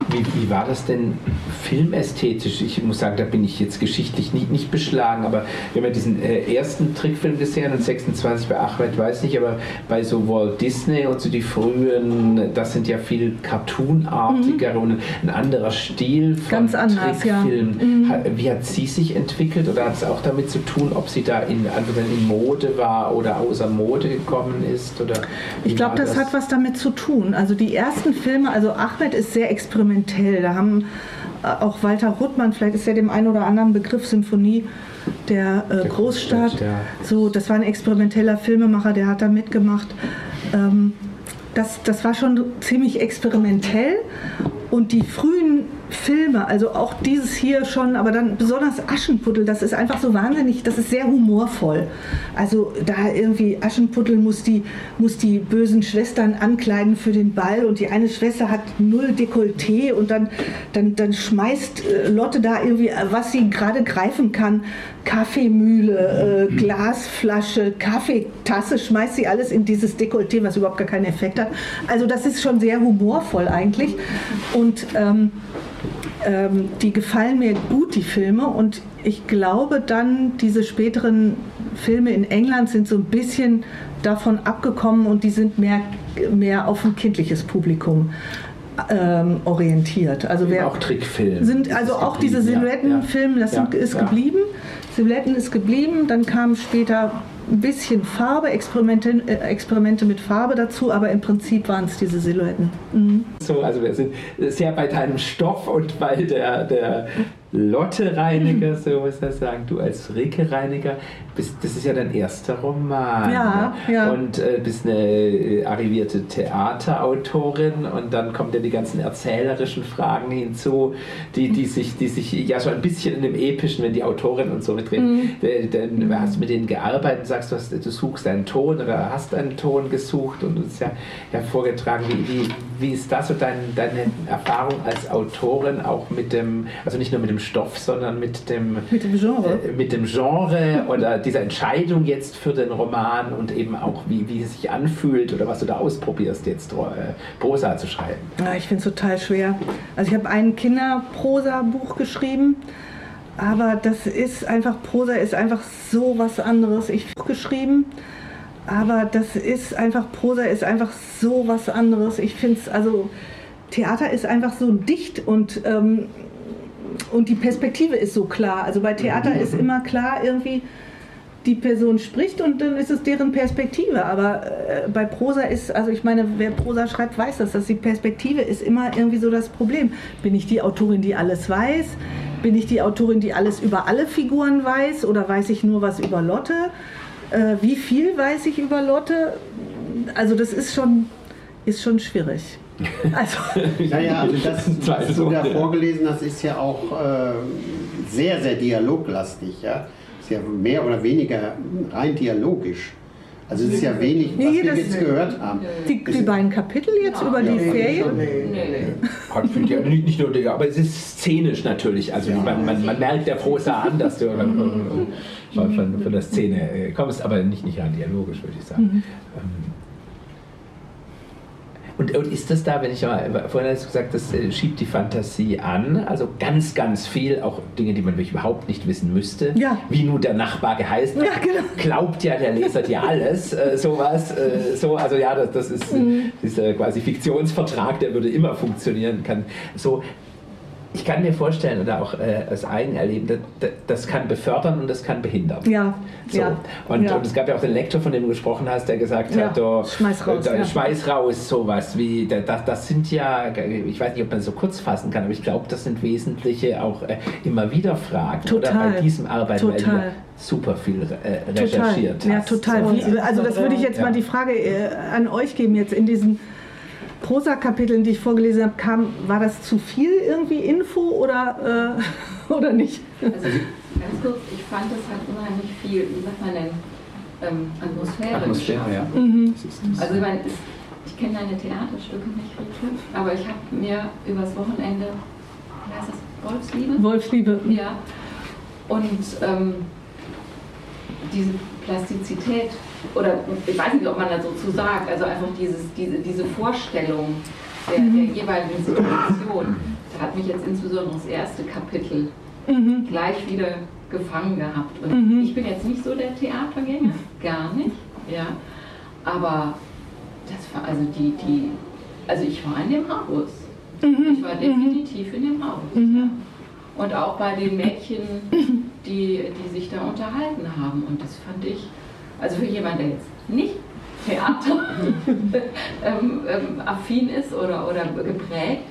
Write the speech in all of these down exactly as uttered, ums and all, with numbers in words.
Wie, wie war das denn filmästhetisch? Ich muss sagen, da bin ich jetzt geschichtlich nicht, nicht beschlagen, aber wir haben ja diesen äh, ersten Trickfilm gesehen und sechsundzwanzig bei Achmed, weiß nicht, aber bei so Walt Disney und so die frühen, das sind ja viel cartoonartiger mhm. und ein anderer Stil von Ganz anders, Trickfilmen. Ja. Mhm. Wie hat sie sich entwickelt oder hat es auch damit zu tun, ob sie da in, in Mode war oder außer Mode gekommen ist? Oder ich glaube, das, das hat was damit zu tun. Also die ersten Filme, also Achmed ist sehr experimentell. Da haben auch Walter Ruttmann, vielleicht ist ja dem einen oder anderen Begriff Symphonie der, äh, der Großstadt. Großstadt ja. So, das war ein experimenteller Filmemacher, der hat da mitgemacht. Ähm, das, das war schon ziemlich experimentell und die frühen Filme, also auch dieses hier schon, aber dann besonders Aschenputtel, das ist einfach so wahnsinnig, das ist sehr humorvoll. Also da irgendwie Aschenputtel muss die, muss die bösen Schwestern ankleiden für den Ball und die eine Schwester hat null Dekolleté und dann, dann, dann schmeißt Lotte da irgendwie, was sie gerade greifen kann, Kaffeemühle, äh, Glasflasche, Kaffeetasse, schmeißt sie alles in dieses Dekolleté, was überhaupt gar keinen Effekt hat. Also das ist schon sehr humorvoll eigentlich und ähm, Ähm, die gefallen mir gut, die Filme, und ich glaube dann, diese späteren Filme in England sind so ein bisschen davon abgekommen und die sind mehr, mehr auf ein kindliches Publikum ähm, orientiert. Also wer, auch Trickfilme. Sind also auch diese Silhouettenfilme, das ja, ist ja. geblieben. Silhouetten ist geblieben, dann kam später ein bisschen Farbe, Experimente, äh, Experimente mit Farbe dazu, aber im Prinzip waren es diese Silhouetten. Mhm. So, also wir sind sehr bei deinem Stoff und bei der, der Lotte Reiniger, so muss man sagen, du als Rike Reiniger, bist, das ist ja dein erster Roman. Ja, ne? ja. Und äh, bist eine äh, arrivierte Theaterautorin und dann kommen ja die ganzen erzählerischen Fragen hinzu, die, die, sich, die sich ja schon ein bisschen in dem Epischen, wenn die Autorin und so mitreden, mhm. dann hast du mit denen gearbeitet und sagst, du, hast, du suchst einen Ton oder hast einen Ton gesucht und uns ja hervorgetragen. Wie, wie, wie ist das so dein, deine Erfahrung als Autorin auch mit dem, also nicht nur mit dem Stoff, sondern mit dem, mit dem Genre, äh, mit dem Genre oder dieser Entscheidung jetzt für den Roman und eben auch wie, wie es sich anfühlt oder was du da ausprobierst jetzt, äh, Prosa zu schreiben? Ja, ich finde es total schwer. Also ich habe ein Kinderprosa-Buch geschrieben, aber das ist einfach, Prosa ist einfach so was anderes. Ich habe geschrieben, aber das ist einfach, Prosa ist einfach so was anderes. Ich finde es, also Theater ist einfach so dicht und ähm, Und die Perspektive ist so klar. Also bei Theater ist immer klar, irgendwie die Person spricht und dann ist es deren Perspektive. Aber äh, bei Prosa ist, also ich meine, wer Prosa schreibt, weiß das, dass die Perspektive ist immer irgendwie so das Problem. Bin ich die Autorin, die alles weiß? Bin ich die Autorin, die alles über alle Figuren weiß? Oder weiß ich nur was über Lotte? Äh, wie viel weiß ich über Lotte? Also das ist schon, ist schon schwierig. Also. Naja, also das, was du da vorgelesen hast, ist ja auch äh, sehr, sehr dialoglastig. Ja? Ist ja mehr oder weniger rein dialogisch. Also es ist ja wenig, was nee, wir jetzt gehört haben. Die, die beiden Kapitel jetzt ja, über die ja, Ferien? Nee, nee, nee. Ja, nicht, nicht nur, aber es ist szenisch natürlich. Also ja, man, man, man merkt der Prosa an, dass du von, von, von der Szene kommst, aber nicht, nicht rein dialogisch, würde ich sagen. Mhm. Und, und ist das da, wenn ich mal, vorhin hast du gesagt, das äh, schiebt die Fantasie an, also ganz, ganz viel, auch Dinge, die man wirklich überhaupt nicht wissen müsste, ja. Wie nun der Nachbar geheißen hat, ja, genau. Glaubt ja der Leser dir alles, äh, sowas, äh, so, also ja, das, das ist mhm. dieser quasi Fiktionsvertrag, der würde immer funktionieren, kann so. Ich kann mir vorstellen, oder auch äh, als Eigenerleben, das, das kann befördern und das kann behindern. Ja, so. ja, und, ja. und es gab ja auch den Lektor, von dem du gesprochen hast, der gesagt ja. hat, oh, schmeiß raus, äh, ja. schmeiß raus, sowas wie, das, das sind ja, ich weiß nicht, ob man das so kurz fassen kann, aber ich glaube, das sind wesentliche auch äh, immer wieder Fragen. Total. Oder bei diesem Arbeit, total. weil du super viel äh, recherchiert total. hast. Ja, total. So, wie, also das würde ich jetzt ja. mal die Frage äh, an euch geben, jetzt in diesen Prosa-Kapiteln, die ich vorgelesen habe, kam, war das zu viel irgendwie Info oder, äh, oder nicht? Also ganz kurz, ich fand, das hat unheimlich viel, wie sagt man denn, ähm, Atmosphäre. Atmosphäre, ja. Mhm. Also ich meine, ich kenne deine Theaterstücke nicht richtig, aber ich habe mir übers Wochenende, wie heißt das, Wolfsliebe? Wolfsliebe. Ja. Und ähm, diese Plastizität, oder ich weiß nicht, ob man das so zu sagt, also einfach dieses, diese, diese Vorstellung der, der jeweiligen Situation. Da hat mich jetzt insbesondere das erste Kapitel mhm. gleich wieder gefangen gehabt. Und mhm. ich bin jetzt nicht so der Theatergänger, gar nicht, ja. Aber das war also die, die, also ich war in dem Haus. Mhm. Ich war definitiv in dem Haus. Mhm. Ja. Und auch bei den Mädchen, die, die sich da unterhalten haben. Und das fand ich, also für jemanden, der jetzt nicht Theater ähm, ähm, affin ist oder, oder geprägt,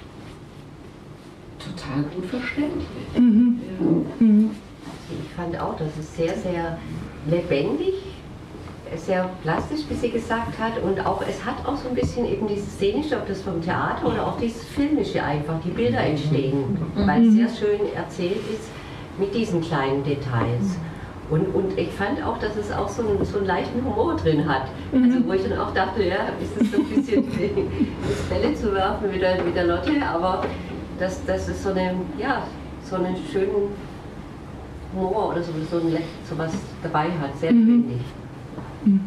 total gut verständlich. Mhm. Ja. Mhm. Ich fand auch, das ist sehr, sehr lebendig, sehr plastisch, wie sie gesagt hat, und auch es hat auch so ein bisschen eben dieses Szenische, ob das vom Theater oder auch dieses Filmische einfach, die Bilder entstehen, mhm. weil es sehr schön erzählt ist mit diesen kleinen Details. Und, und ich fand auch, dass es auch so einen, so einen leichten Humor drin hat. Mhm. Also wo ich dann auch dachte, ja, ist es so ein bisschen ins Bälle zu werfen mit der, mit der Lotte, aber dass das ist so eine, ja, so einen schönen Humor oder so, so, ein, so was dabei hat, sehr lebendig. Mhm.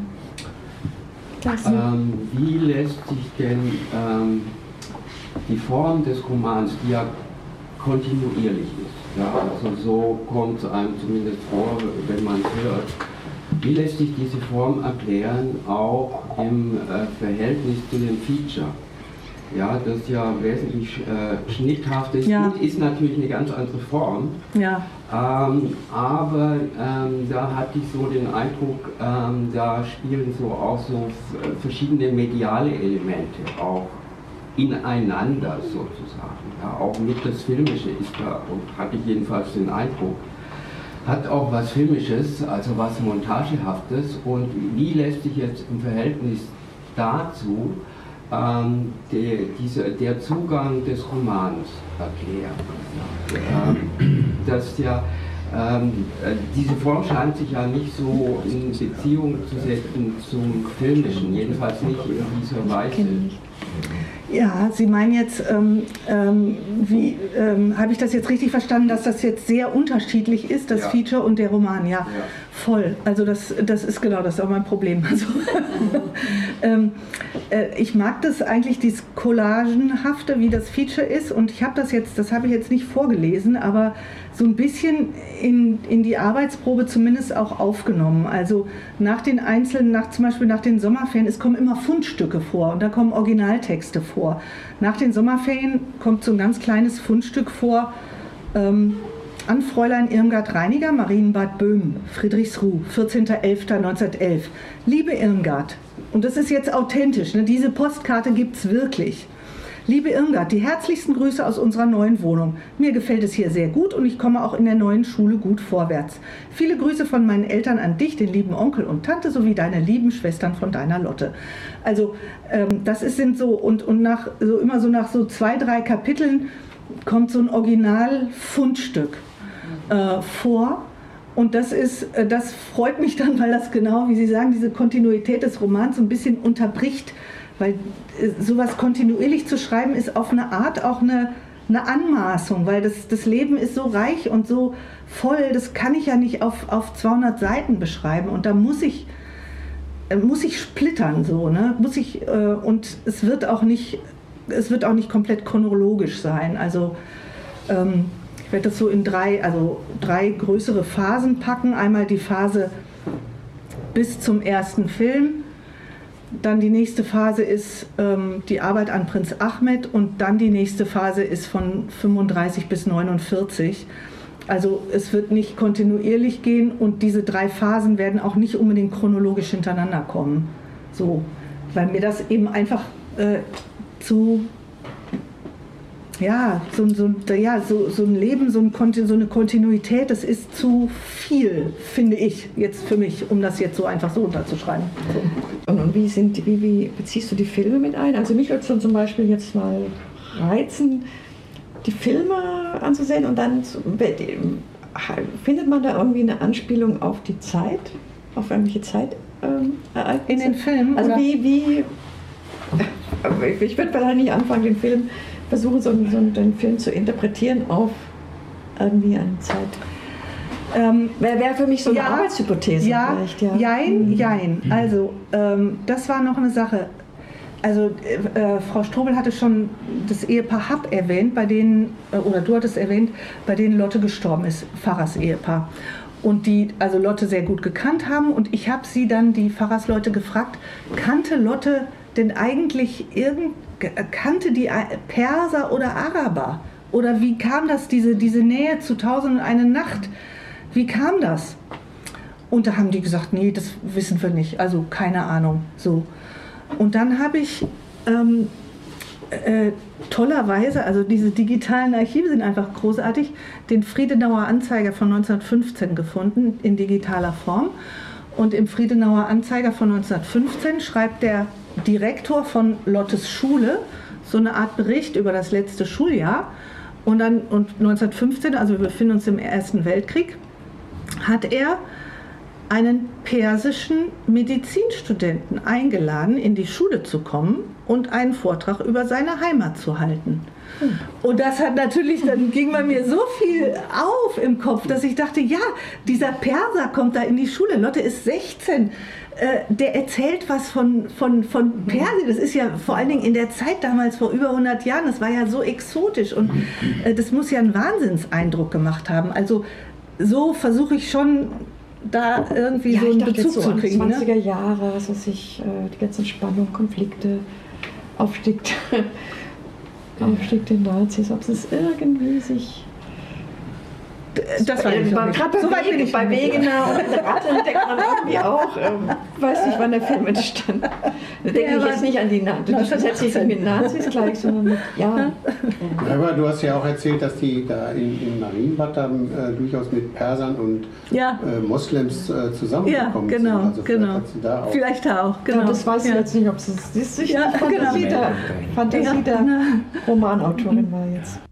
Ähm, wie lässt sich denn ähm, die Form des Romans, die ja kontinuierlich ist, ja, also so kommt es einem zumindest vor, wenn man es hört, wie lässt sich diese Form erklären, auch im äh, Verhältnis zu dem Feature? Ja, das ja wesentlich äh, schnitthaft ist. Ja. Gut, ist natürlich eine ganz andere Form. Ja. Ähm, aber ähm, da hatte ich so den Eindruck, ähm, da spielen so auch so verschiedene mediale Elemente auch ineinander sozusagen. Ja, auch mit das Filmische ist da, und hatte ich jedenfalls den Eindruck, hat auch was Filmisches, also was Montagehaftes. Und wie lässt sich jetzt im Verhältnis dazu ähm, der, diese, der Zugang des Romans erklären? Ähm, dass ja ähm, diese Form scheint sich ja nicht so in Beziehung zu setzen zum Filmischen, jedenfalls nicht in dieser Weise. Ja, Sie meinen jetzt, ähm, ähm, wie ähm, habe ich das jetzt richtig verstanden, dass das jetzt sehr unterschiedlich ist, das ja. Feature und der Roman? Ja, ja. Voll. Also das, das ist genau, das ist auch mein Problem. Also, ähm, äh, ich mag das eigentlich, dieses Collagenhafte, wie das Feature ist, und ich habe das jetzt, das habe ich jetzt nicht vorgelesen, aber so ein bisschen in, in die Arbeitsprobe zumindest auch aufgenommen. Also nach den einzelnen, nach, zum Beispiel nach den Sommerferien, es kommen immer Fundstücke vor und da kommen Originaltexte vor. Nach den Sommerferien kommt so ein ganz kleines Fundstück vor, ähm, an Fräulein Irmgard Reiniger, Marienbad Böhmen, Friedrichsruh, vierzehnter elfter neunzehnhundertelf. Liebe Irmgard, und das ist jetzt authentisch, ne, diese Postkarte gibt es wirklich. Liebe Irmgard, die herzlichsten Grüße aus unserer neuen Wohnung. Mir gefällt es hier sehr gut und ich komme auch in der neuen Schule gut vorwärts. Viele Grüße von meinen Eltern an dich, den lieben Onkel und Tante, sowie deine lieben Schwestern von deiner Lotte. Also ähm, das ist, sind so, und, und nach, so immer so nach so zwei, drei Kapiteln kommt so ein Original-Fundstück äh, vor. Und das ist, äh, das freut mich dann, weil das genau, wie Sie sagen, diese Kontinuität des Romans so ein bisschen unterbricht. Weil sowas kontinuierlich zu schreiben ist auf eine Art auch eine, eine Anmaßung, weil das, das Leben ist so reich und so voll, das kann ich ja nicht auf, auf zweihundert Seiten beschreiben, und da muss ich, muss ich splittern, so, ne? Muss ich, äh, und es wird auch nicht, es wird auch nicht komplett chronologisch sein. Also ähm, ich werde das so in drei, also drei größere Phasen packen. Einmal die Phase bis zum ersten Film. Dann die nächste Phase ist ähm, die Arbeit an Prinz Ahmed, und dann die nächste Phase ist von fünfunddreißig bis neunundvierzig. Also es wird nicht kontinuierlich gehen, und diese drei Phasen werden auch nicht unbedingt chronologisch hintereinander kommen. So, weil mir das eben einfach äh, zu... Ja, so, so, ja so, so ein Leben, so, ein, so eine Kontinuität, das ist zu viel, finde ich, jetzt für mich, um das jetzt so einfach so unterzuschreiben. So. Und, und wie, sind, wie, wie beziehst du die Filme mit ein? Also mich würde es zum Beispiel jetzt mal reizen, die Filme anzusehen, und dann zu, findet man da irgendwie eine Anspielung auf die Zeit, auf irgendwelche Zeitereignisse? In den Filmen? Also oder? wie, wie ich würde vielleicht nicht anfangen, den Film versuchen, so, so den Film zu interpretieren auf irgendwie eine Zeit. Ähm, Wäre wär für mich so eine ja, Arbeitshypothese ja, vielleicht. Ja, jein, jein. Also, ähm, das war noch eine Sache. also äh, Frau Strobel hatte schon das Ehepaar Happ erwähnt, bei denen, äh, oder du hattest erwähnt, bei denen Lotte gestorben ist, Pfarrers-Ehepaar. Und die also Lotte sehr gut gekannt haben. Und ich habe sie dann, die Pfarrersleute, gefragt, kannte Lotte denn eigentlich irgend, kannte die Perser oder Araber? Oder wie kam das, diese, diese Nähe zu Tausend und eine Nacht? Wie kam das? Und da haben die gesagt, nee, das wissen wir nicht, also keine Ahnung. So. Und dann habe ich ähm, äh, tollerweise, also diese digitalen Archive sind einfach großartig, den Friedenauer Anzeiger von neunzehnhundertfünfzehn gefunden in digitaler Form. Und im Friedenauer Anzeiger von neunzehnhundertfünfzehn schreibt der Direktor von Lottes Schule so eine Art Bericht über das letzte Schuljahr. Und dann und neunzehnhundertfünfzehn, also wir befinden uns im Ersten Weltkrieg, hat er einen persischen Medizinstudenten eingeladen, in die Schule zu kommen und einen Vortrag über seine Heimat zu halten. Und das hat natürlich, dann ging bei mir so viel auf im Kopf, dass ich dachte, ja, dieser Perser kommt da in die Schule, Lotte ist sechzehn, äh, der erzählt was von, von, von Persien. Das ist ja vor allen Dingen in der Zeit damals, vor über hundert Jahren, das war ja so exotisch und äh, das muss ja einen Wahnsinnseindruck gemacht haben. Also so versuche ich schon, da irgendwie ja, so einen ich dachte Bezug jetzt so zu kriegen. an die zwanziger Jahre, so sich äh, die ganzen Spannungen, Konflikte, Aufstieg, Aufstieg der Nazis, ob es irgendwie sich... Das war äh, gerade bei, so weit Wege, bei Wegener und Ratte denkt man irgendwie auch, ähm, weiß nicht, wann der Film entstand. Da denke ich jetzt nicht an die Nazis, das setze ich mit Nazis gleich, sondern mit, ja. Aber du hast ja auch erzählt, dass die da in, in Marienbad dann äh, durchaus mit Persern und ja. äh, Moslems äh, zusammengekommen ja, genau, sind. Also genau. vielleicht, da auch vielleicht auch, genau. Ja, das weiß ich ja. jetzt nicht, ob es das ist. Ich ja, Fantasie, genau. der, Fantasie der Romanautorin war jetzt.